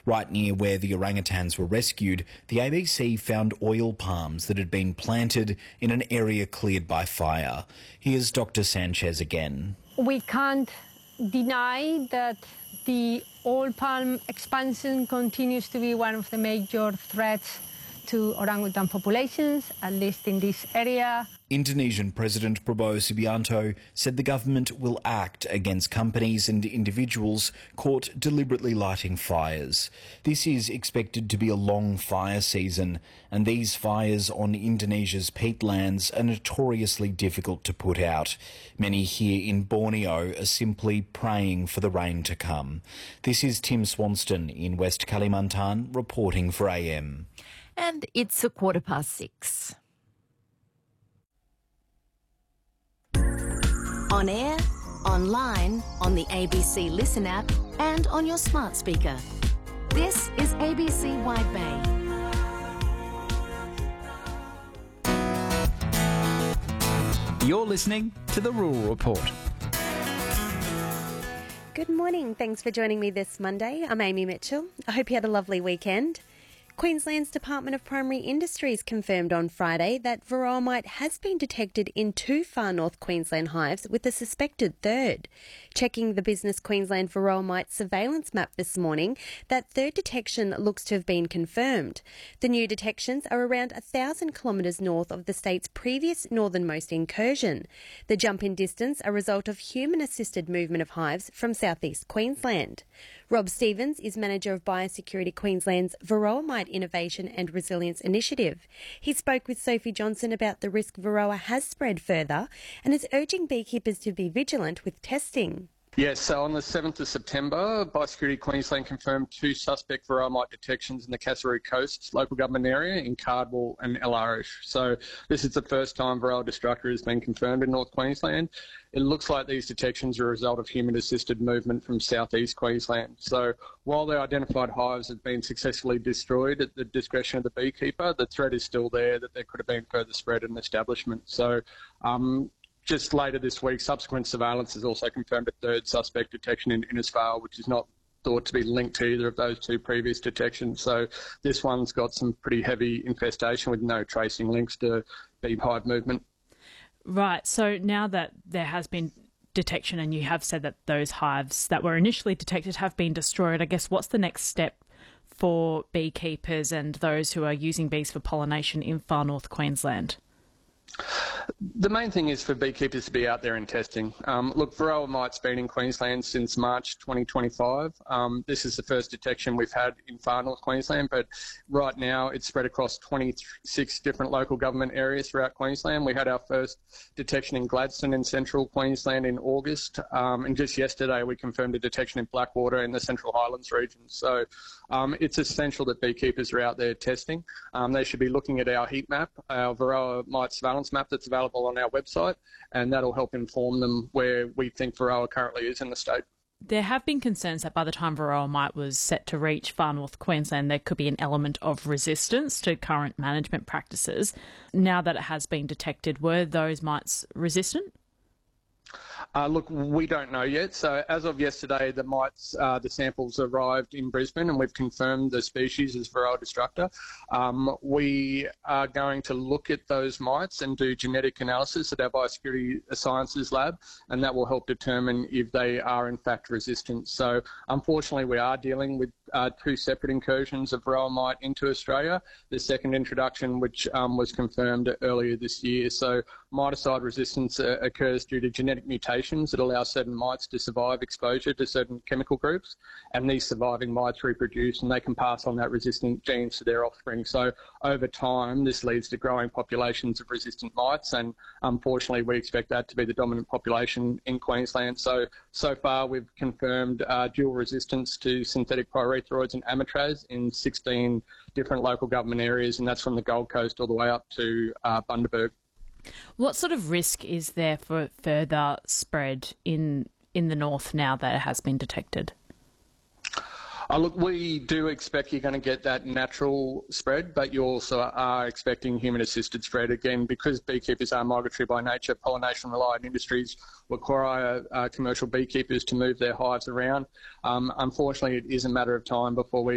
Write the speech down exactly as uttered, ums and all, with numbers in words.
Right near where the orangutans were rescued, the A B C found oil palms that had been planted in an area cleared by fire. Here's Doctor Sanchez again. We can't deny that the oil palm expansion continues to be one of the major threats to orangutan populations, at least in this area. Indonesian President Prabowo Subianto said the government will act against companies and individuals caught deliberately lighting fires. This is expected to be a long fire season, and these fires on Indonesia's peatlands are notoriously difficult to put out. Many here in Borneo are simply praying for the rain to come. This is Tim Swanston in West Kalimantan reporting for A M. And it's a quarter past six. On air, online, on the A B C Listen app and on your smart speaker. This is A B C Wide Bay. You're listening to The Rural Report. Good morning. Thanks for joining me this Monday. I'm Amy Mitchell. I hope you had a lovely weekend. Queensland's Department of Primary Industries confirmed on Friday that varroa mite has been detected in two far north Queensland hives with a suspected third. Checking the Business Queensland varroa mite surveillance map this morning, that third detection looks to have been confirmed. The new detections are around one thousand kilometres north of the state's previous northernmost incursion. The jump in distance a result of human-assisted movement of hives from southeast Queensland. Rob Stevens is Manager of Biosecurity Queensland's Varroa Mite Innovation and Resilience Initiative. He spoke with Sophie Johnson about the risk varroa has spread further and is urging beekeepers to be vigilant with testing. Yes, so on the seventh of September, Biosecurity Queensland confirmed two suspect varroa mite detections in the Kasseroo Coast local government area in Cardwell and El Arish. So this is the first time varroa destructor has been confirmed in North Queensland. It looks like these detections are a result of human-assisted movement from southeast Queensland. So while the identified hives have been successfully destroyed at the discretion of the beekeeper, the threat is still there that there could have been further spread in the establishment. So um, just later this week, subsequent surveillance has also confirmed a third suspect detection in Innisfail, which is not thought to be linked to either of those two previous detections. So this one's got some pretty heavy infestation with no tracing links to bee hive movement. Right, so now that there has been detection and you have said that those hives that were initially detected have been destroyed, I guess what's the next step for beekeepers and those who are using bees for pollination in far north Queensland? The main thing is for beekeepers to be out there and testing. Um, look, varroa mite's been in Queensland since March twenty twenty-five. Um, this is the first detection we've had in far north Queensland, but right now it's spread across twenty-six different local government areas throughout Queensland. We had our first detection in Gladstone in central Queensland in August, um, and just yesterday we confirmed a detection in Blackwater in the Central Highlands region. So um, it's essential that beekeepers are out there testing. Um, they should be looking at our heat map, our varroa mite surveillance map that's available on our website, and that'll help inform them where we think varroa currently is in the state. There have been concerns that by the time varroa mite was set to reach far north Queensland, there could be an element of resistance to current management practices. Now that it has been detected, were those mites resistant? Uh, look, we don't know yet. So as of yesterday, the mites, uh, the samples arrived in Brisbane and we've confirmed the species as varroa destructor. Um, we are going to look at those mites and do genetic analysis at our Biosecurity Sciences lab, and that will help determine if they are in fact resistant. So unfortunately, we are dealing with uh, two separate incursions of varroa mite into Australia. The second introduction, which um, was confirmed earlier this year. So miticide resistance uh, occurs due to genetic mutations that allow certain mites to survive exposure to certain chemical groups, and these surviving mites reproduce and they can pass on that resistant genes to their offspring. So over time, this leads to growing populations of resistant mites, and unfortunately we expect that to be the dominant population in Queensland. So, so far we've confirmed uh, dual resistance to synthetic pyrethroids and amitraz in sixteen different local government areas, and that's from the Gold Coast all the way up to uh, Bundaberg. What sort of risk is there for further spread in in the north now that it has been detected? Uh, look, we do expect you're going to get that natural spread, but you also are expecting human-assisted spread. Again, because beekeepers are migratory by nature, pollination-reliant industries require uh, commercial beekeepers to move their hives around. Um, unfortunately, it is a matter of time before we